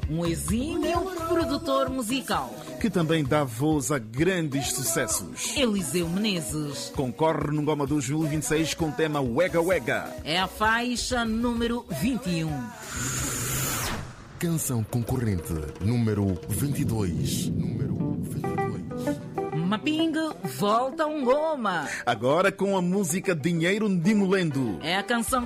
um exímio produtor musical que também dá voz a grandes sucessos. Eliseu Menezes Concorre no Ngoma 2026 com o tema Wega Wega. é a faixa número 21. Canção concorrente número 22. Mapingue volta um Ngoma. Agora com a música Dinheiro Ndimulendo. É a canção